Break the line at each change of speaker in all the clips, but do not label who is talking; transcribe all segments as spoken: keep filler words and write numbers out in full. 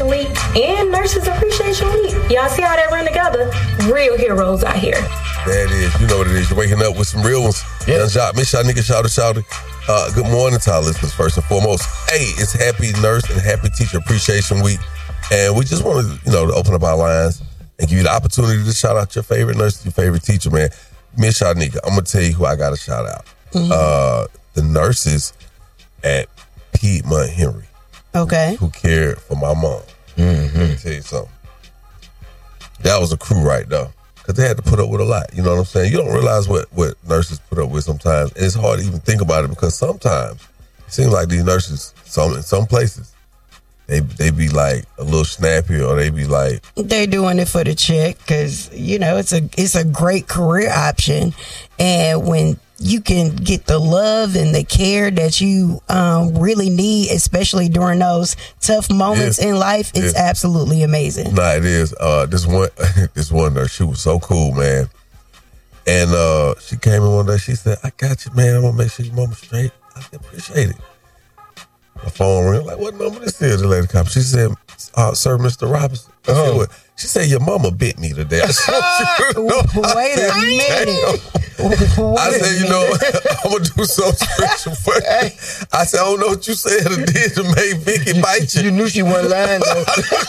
Week and Nurses Appreciation Week. Y'all see how they run together? Real heroes out here.
That is, you know what it is. You're waking up with some real ones. Yeah. Young Jock, Miss Y'all nigga, shout out, Uh, good morning to our listeners, first and foremost. Hey, it's Happy Nurse and Happy Teacher Appreciation Week. And we just want to, you know, to open up our lines and give you the opportunity to shout out your favorite nurse, your favorite teacher, man. Miss Y'all nigga, I'm going to tell you who I got to shout out. Mm-hmm. Uh, the nurses at Piedmont Henry.
Okay.
Who cared for my mom. Mm-hmm. Let me tell you something. That was a crew right there. Because they had to put up with a lot. You know what I'm saying? You don't realize what, what nurses put up with sometimes. And it's hard to even think about it because sometimes it seems like these nurses, some in some places, they they be like a little snappy or they be like...
They're doing it for the check because, you know, it's a it's a great career option. And when you can get the love and the care that you um, really need, especially during those tough moments yes. in life, it's yes. absolutely amazing.
Nah, it is. Uh, this one, this one nurse, she was so cool, man. And uh, she came in one day. She said, "I got you, man. I'm gonna make sure your mama's straight." I said, "Appreciate it." My phone rang. Like, what number this is? The lady cop. She said, uh, "Sir, Mister Robinson." I said, "What?" She said, "Your mama bit me today." I said,
no. Wait a minute.
I said, you know, I'm going to do something special for you. I said, I don't know what you said or did to make Vicky bite you.
You knew she wasn't lying, though.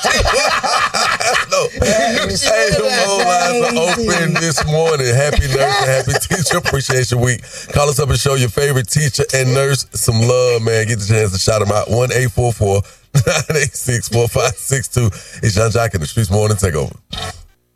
No. Hey, the phone lines are open this morning. Happy Nurse and Happy Teacher Appreciation Week. Call us up and show your favorite teacher and nurse some love, man. Get the chance to shout them out. one eight four four, nine eight six, four five six two. It's John Jock in the Streets Morning Takeover.